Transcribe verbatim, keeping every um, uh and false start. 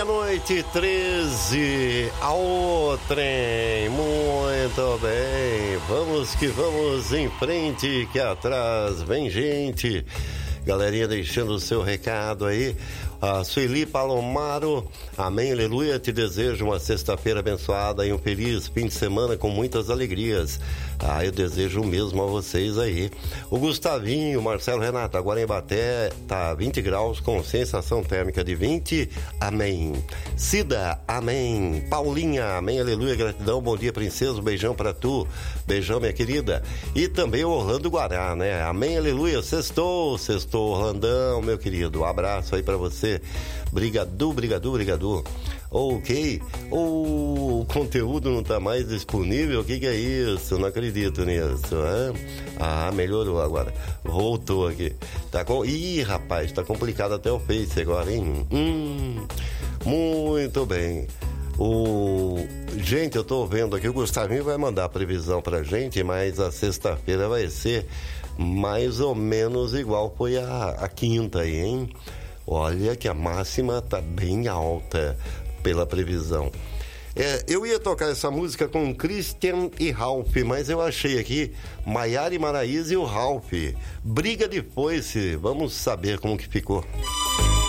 Meia-noite, treze, ao trem, muito bem, vamos que vamos em frente, que atrás vem gente, galerinha deixando o seu recado aí, a Sueli Palomaro, amém, aleluia, te desejo uma sexta-feira abençoada e um feliz fim de semana com muitas alegrias, ah, eu desejo o mesmo a vocês aí. O Gustavinho, Marcelo Renato, agora em Baté tá vinte graus com sensação térmica de vinte, amém. Cida, amém. Paulinha, amém, aleluia, gratidão, bom dia princesa, um beijão pra tu, beijão minha querida. E também o Orlando Guará, né, amém, aleluia, sextou, sextou Orlandão, meu querido, um abraço aí pra você. Brigadu, brigadu, brigadu. Ok. Oh, o conteúdo não tá mais disponível? O que que é isso? Não acredito nisso. Hein? Ah, melhorou agora. Voltou aqui. Tá com... Ih, rapaz, tá complicado até o Face agora, hein? Hum, muito bem. O... Gente, eu tô vendo aqui, o Gustavinho vai mandar a previsão pra gente, mas a sexta-feira vai ser mais ou menos igual foi a, a quinta aí, hein? Olha que a máxima tá bem alta pela previsão. É, eu ia tocar essa música com Christian e Ralph, mas eu achei aqui Maiara e Maraíza e o Ralph. Briga de foice, vamos saber como que ficou.